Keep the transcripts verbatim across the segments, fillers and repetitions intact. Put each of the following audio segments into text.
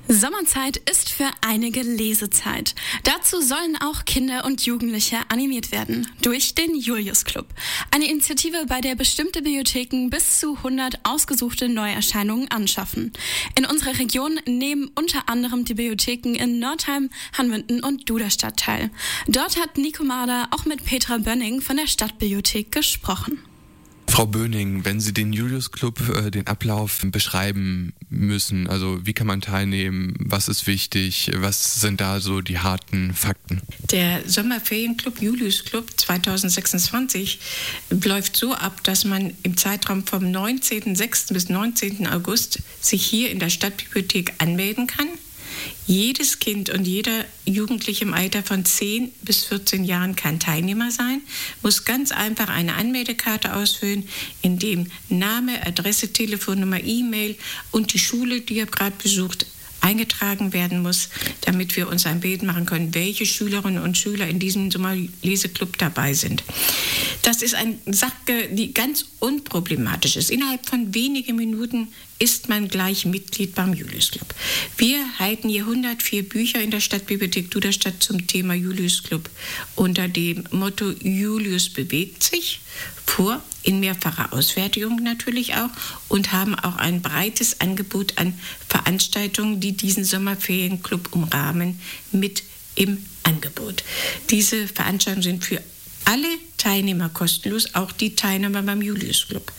Sommerzeit ist für einige Lesezeit. Dazu sollen auch Kinder und Jugendliche animiert werden durch den Julius Club. Eine Initiative, bei der bestimmte Bibliotheken bis zu hundert ausgesuchte Neuerscheinungen anschaffen. In unserer Region nehmen unter anderem die Bibliotheken in Nordheim, Hanwinten und Duderstadt teil. Dort hat Nico Marder auch mit Petra Bönning von der Stadtbibliothek gesprochen. Frau Böning, wenn Sie den Julius Club, äh, den Ablauf beschreiben müssen, also wie kann man teilnehmen, was ist wichtig, was sind da so die harten Fakten? Der Sommerferienclub Julius Club zwanzig sechsundzwanzig läuft so ab, dass man im Zeitraum vom neunzehnten sechsten bis neunzehnten August sich hier in der Stadtbibliothek anmelden kann. Jedes Kind und jeder Jugendliche im Alter von zehn bis vierzehn Jahren kann Teilnehmer sein, muss ganz einfach eine Anmeldekarte ausfüllen, in dem Name, Adresse, Telefonnummer, E-Mail und die Schule, die ihr gerade besucht, eingetragen werden muss, damit wir uns ein Bild machen können, welche Schülerinnen und Schüler in diesem Sommerleseclub dabei sind. Das ist eine Sache, die ganz unproblematisch ist. Innerhalb von wenigen Minuten ist man gleich Mitglied beim Julius Club. Wir halten hier hundertvier Bücher in der Stadtbibliothek Duderstadt zum Thema Julius Club unter dem Motto Julius bewegt sich vor, in mehrfacher Ausfertigung natürlich auch, und haben auch ein breites Angebot an Veranstaltungen, die diesen Sommerferienclub umrahmen, mit im Angebot. Diese Veranstaltungen sind für alle Teilnehmer kostenlos, auch die Teilnehmer beim Julius Club.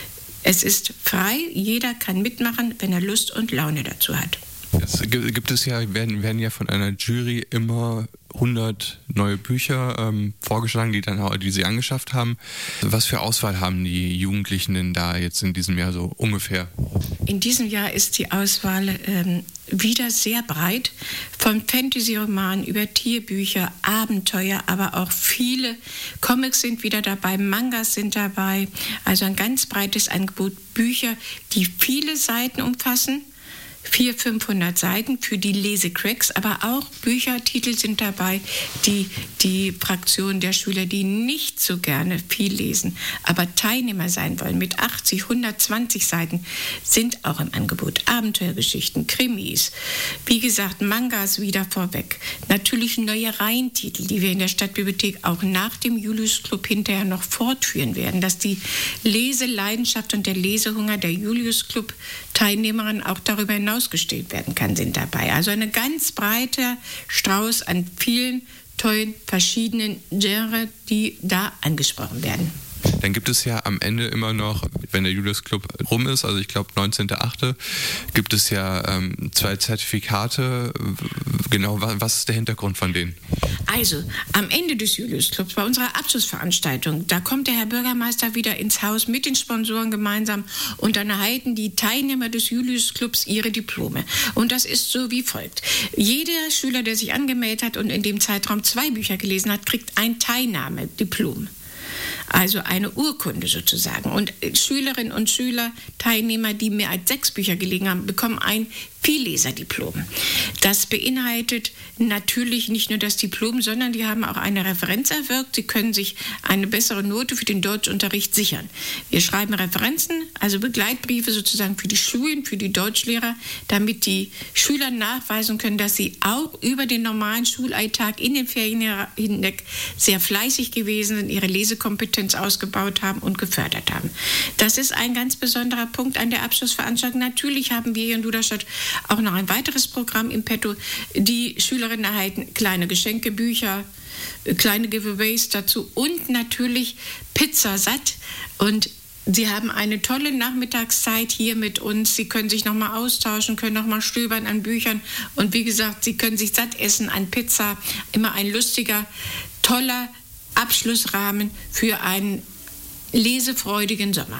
Es ist frei, jeder kann mitmachen, wenn er Lust und Laune dazu hat. Es gibt es ja, werden, werden ja von einer Jury immer hundert neue Bücher ähm, vorgeschlagen, die dann auch, die sie angeschafft haben. Was für Auswahl haben die Jugendlichen denn da jetzt in diesem Jahr so ungefähr? In diesem Jahr ist die Auswahl ähm, wieder sehr breit. Von Fantasy-Romanen über Tierbücher, Abenteuer, aber auch viele Comics sind wieder dabei, Mangas sind dabei. Also ein ganz breites Angebot, Bücher, die viele Seiten umfassen. vierhundert, fünfhundert Seiten für die Lesecracks, aber auch Büchertitel sind dabei, die die Fraktion der Schüler, die nicht so gerne viel lesen, aber Teilnehmer sein wollen, mit achtzig, hundertzwanzig Seiten, sind auch im Angebot. Abenteuergeschichten, Krimis, wie gesagt, Mangas wieder vorweg. Natürlich neue Reihentitel, die wir in der Stadtbibliothek auch nach dem Julius Club hinterher noch fortführen werden, dass die Leseleidenschaft und der Lesehunger der Julius Club Teilnehmerinnen auch darüber hinaus ausgestellt werden kann, sind dabei. Also ein ganz breiter Strauß an vielen tollen verschiedenen Genres, die da angesprochen werden. Dann gibt es ja am Ende immer noch, wenn der Julius Club rum ist, also ich glaube neunzehnten achten gibt es ja ähm, zwei Zertifikate. Genau, was ist der Hintergrund von denen? Also, am Ende des Julius Clubs, bei unserer Abschlussveranstaltung, da kommt der Herr Bürgermeister wieder ins Haus mit den Sponsoren gemeinsam und dann erhalten die Teilnehmer des Julius Clubs ihre Diplome. Und das ist so wie folgt. Jeder Schüler, der sich angemeldet hat und in dem Zeitraum zwei Bücher gelesen hat, kriegt ein Teilnahmediplom. Also eine Urkunde sozusagen. Und Schülerinnen und Schüler, Teilnehmer, die mehr als sechs Bücher gelesen haben, bekommen ein Vielleserdiplom. Das beinhaltet natürlich nicht nur das Diplom, sondern die haben auch eine Referenz erwirkt. Sie können sich eine bessere Note für den Deutschunterricht sichern. Wir schreiben Referenzen, also Begleitbriefe sozusagen für die Schulen, für die Deutschlehrer, damit die Schüler nachweisen können, dass sie auch über den normalen Schulalltag in den Ferien hinweg sehr fleißig gewesen sind, ihre Lesekompetenz ausgebaut haben und gefördert haben. Das ist ein ganz besonderer Punkt an der Abschlussveranstaltung. Natürlich haben wir hier in Duderstadt auch noch ein weiteres Programm im Petto. Die Schülerinnen erhalten kleine Geschenke, Bücher, kleine Giveaways dazu und natürlich Pizza satt. Und Sie haben eine tolle Nachmittagszeit hier mit uns. Sie können sich nochmal austauschen, können nochmal stöbern an Büchern. Und wie gesagt, Sie können sich satt essen an Pizza. Immer ein lustiger, toller Abschlussrahmen für einen lesefreudigen Sommer.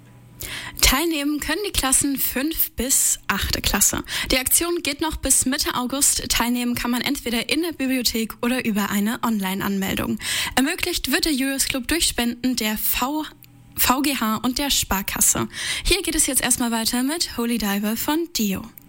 Teilnehmen können die Klassen fünf bis achte Klasse. Die Aktion geht noch bis Mitte August. Teilnehmen kann man entweder in der Bibliothek oder über eine Online-Anmeldung. Ermöglicht wird der Julius Club durch Spenden der V G H und der Sparkasse. Hier geht es jetzt erstmal weiter mit Holy Diver von Dio.